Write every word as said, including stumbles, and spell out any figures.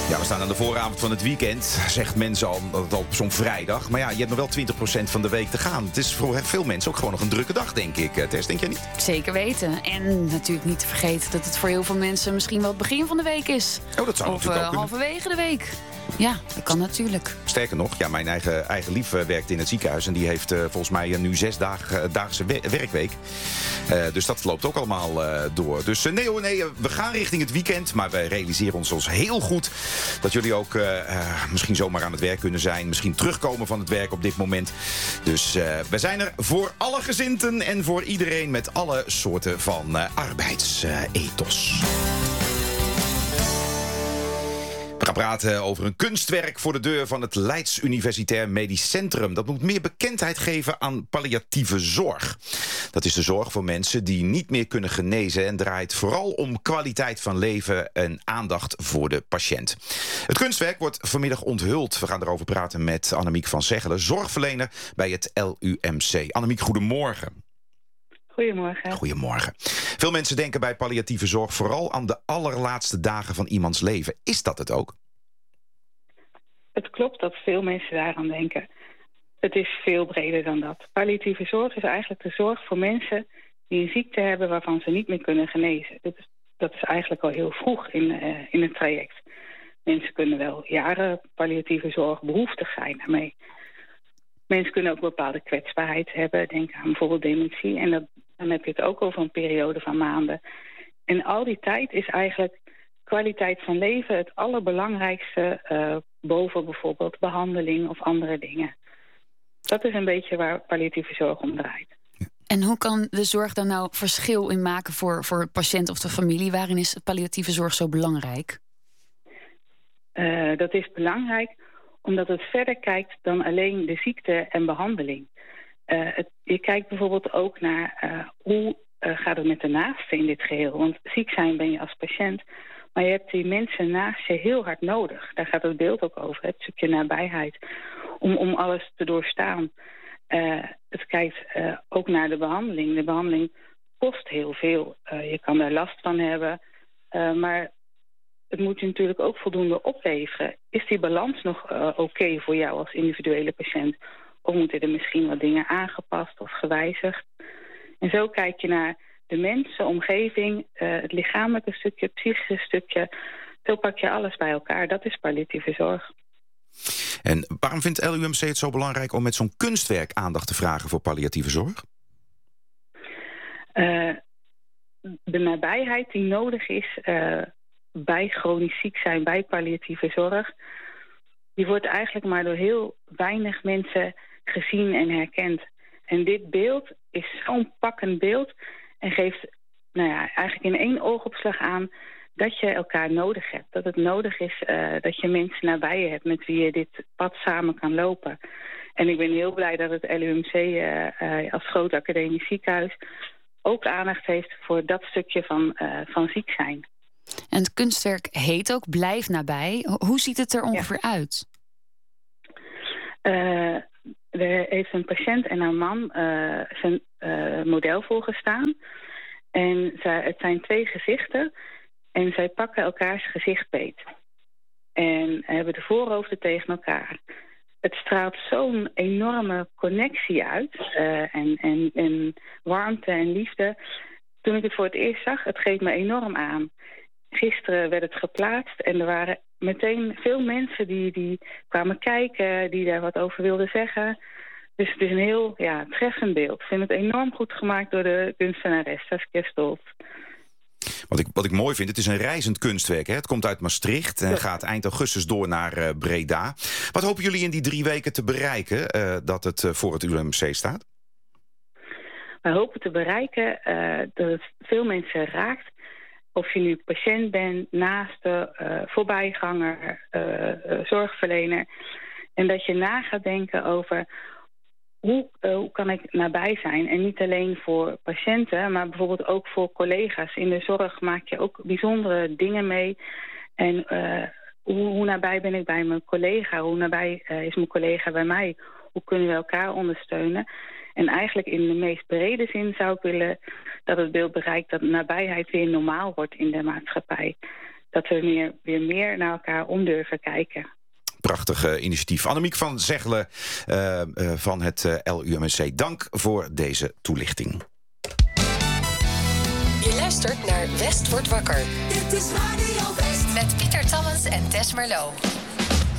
Ja, we staan aan de vooravond van het weekend. Zegt mensen al dat het al op zo'n vrijdag. Maar ja, je hebt nog wel twintig procent van de week te gaan. Het is voor veel mensen ook gewoon nog een drukke dag, denk ik. Tess, denk jij niet? Zeker weten. En natuurlijk niet te vergeten dat het voor heel veel mensen misschien wel het begin van de week is. Oh, dat zou of natuurlijk uh, ook kunnen. halverwege de week. Ja, dat kan natuurlijk. Sterker nog, ja, mijn eigen, eigen lief uh, werkt in het ziekenhuis. En die heeft uh, volgens mij uh, nu zes dagen, uh, daagse we- werkweek. Uh, dus dat loopt ook allemaal uh, door. Dus uh, nee hoor, nee, uh, we gaan richting het weekend. Maar wij realiseren ons ons heel goed dat jullie ook uh, uh, misschien zomaar aan het werk kunnen zijn. Misschien terugkomen van het werk op dit moment. Dus uh, we zijn er voor alle gezinten en voor iedereen met alle soorten van uh, arbeidsethos. We gaan praten over een kunstwerk voor de deur van het Leids Universitair Medisch Centrum. Dat moet meer bekendheid geven aan palliatieve zorg. Dat is de zorg voor mensen die niet meer kunnen genezen en draait vooral om kwaliteit van leven en aandacht voor de patiënt. Het kunstwerk wordt vanmiddag onthuld. We gaan erover praten met Annemiek van Zeggelen, zorgverlener bij het L U M C. Annemiek, goedemorgen. Goedemorgen. Goedemorgen. Veel mensen denken bij palliatieve zorg vooral aan de allerlaatste dagen van iemands leven. Is dat het ook? Het klopt dat veel mensen daaraan denken. Het is veel breder dan dat. Palliatieve zorg is eigenlijk de zorg voor mensen die een ziekte hebben waarvan ze niet meer kunnen genezen. Dat is, dat is eigenlijk al heel vroeg in, uh, in het traject. Mensen kunnen wel jaren palliatieve zorg behoeftig zijn daarmee. Mensen kunnen ook een bepaalde kwetsbaarheid hebben. Denk aan bijvoorbeeld dementie. En dat, dan heb je het ook over een periode van maanden. En al die tijd is eigenlijk kwaliteit van leven het allerbelangrijkste uh, boven bijvoorbeeld behandeling of andere dingen. Dat is een beetje waar palliatieve zorg om draait. En hoe kan de zorg daar nou verschil in maken voor, voor de patiënt of de familie? Waarin is palliatieve zorg zo belangrijk? Uh, dat is belangrijk omdat het verder kijkt dan alleen de ziekte en behandeling. Uh, het, je kijkt bijvoorbeeld ook naar uh, hoe uh, gaat het met de naasten in dit geheel. Want ziek zijn ben je als patiënt, maar je hebt die mensen naast je heel hard nodig. Daar gaat het beeld ook over, het stukje nabijheid, om, om alles te doorstaan. Uh, het kijkt uh, ook naar de behandeling. De behandeling kost heel veel. Uh, je kan daar last van hebben, uh, maar het moet je natuurlijk ook voldoende opleveren. Is die balans nog uh, oké okay voor jou als individuele patiënt? Of moeten er misschien wat dingen aangepast of gewijzigd? En zo kijk je naar de mensen, omgeving, uh, het lichamelijke stukje, het psychische stukje. Zo pak je alles bij elkaar. Dat is palliatieve zorg. En waarom vindt L U M C het zo belangrijk om met zo'n kunstwerk aandacht te vragen voor palliatieve zorg? Uh, de nabijheid die nodig is uh, bij chronisch ziek zijn, bij palliatieve zorg, die wordt eigenlijk maar door heel weinig mensen gezien en herkend. En dit beeld is zo'n pakkend beeld en geeft nou ja, eigenlijk in één oogopslag aan dat je elkaar nodig hebt. Dat het nodig is uh, dat je mensen nabij je hebt met wie je dit pad samen kan lopen. En ik ben heel blij dat het L U M C uh, uh, als groot academisch ziekenhuis ook aandacht heeft voor dat stukje van, uh, van ziek zijn. En het kunstwerk heet ook Blijf nabij. Hoe ziet het er ongeveer ja. uit? Uh, er heeft een patiënt en een man uh, zijn uh, model volgestaan. En zij, het zijn twee gezichten. En zij pakken elkaars gezicht beet. En hebben de voorhoofden tegen elkaar. Het straalt zo'n enorme connectie uit. Uh, en, en, en warmte en liefde. Toen ik het voor het eerst zag, het greep me enorm aan. Gisteren werd het geplaatst en er waren meteen veel mensen die, die kwamen kijken, die daar wat over wilden zeggen. Dus het is een heel ja, treffend beeld. Ik vind het enorm goed gemaakt door de kunstenares Saskia Stolz. Wat ik, wat ik mooi vind, het is een reizend kunstwerk. Hè? Het komt uit Maastricht en ja. gaat eind augustus door naar uh, Breda. Wat hopen jullie in die drie weken te bereiken uh, dat het uh, voor het U M C staat? We hopen te bereiken uh, dat het veel mensen raakt. Of je nu patiënt bent, naaste, uh, voorbijganger, uh, uh, zorgverlener. En dat je na gaat denken over hoe, uh, hoe kan ik nabij zijn. En niet alleen voor patiënten, maar bijvoorbeeld ook voor collega's. In de zorg maak je ook bijzondere dingen mee. En uh, hoe, hoe nabij ben ik bij mijn collega? Hoe nabij uh, is mijn collega bij mij? Hoe kunnen we elkaar ondersteunen? En eigenlijk in de meest brede zin zou ik willen dat het beeld bereikt dat nabijheid weer normaal wordt in de maatschappij. dat we meer, weer meer naar elkaar om durven kijken. Prachtig uh, initiatief. Annemiek van Zegelen uh, uh, van het uh, L U M C. Dank voor deze toelichting. Je luistert naar West wordt wakker. Dit is Radio West. Met Pieter Tammens en Tess Merlot.